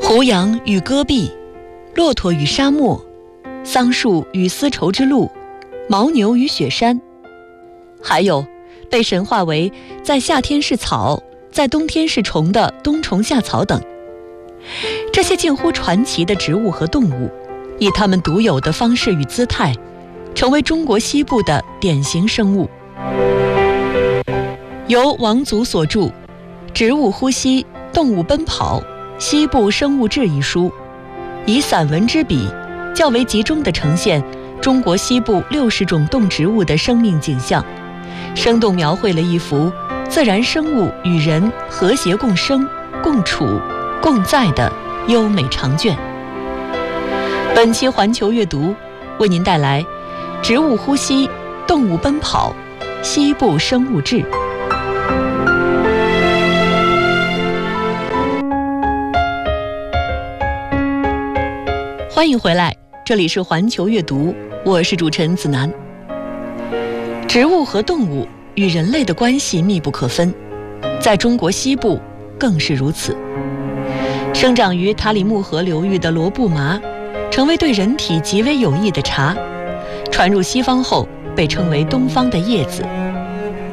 胡杨与戈壁，骆驼与沙漠，桑树与丝绸之路，牦牛与雪山，还有被神化为在夏天是草，在冬天是虫的冬虫夏草等。这些近乎传奇的植物和动物，以它们独有的方式与姿态，成为中国西部的典型生物。由王祖所著《植物呼吸，动物奔跑，西部生物志》一书，以散文之笔，较为集中地呈现中国西部60种动植物的生命景象，生动描绘了一幅自然生物与人和谐共生、共处、共在的优美长卷。本期环球阅读为您带来《植物呼吸，动物奔跑，西部生物志》。欢迎回来，这里是环球阅读，我是主持人子楠。植物和动物与人类的关系密不可分，在中国西部更是如此。生长于塔里木河流域的罗布麻，成为对人体极为有益的茶，传入西方后被称为东方的叶子。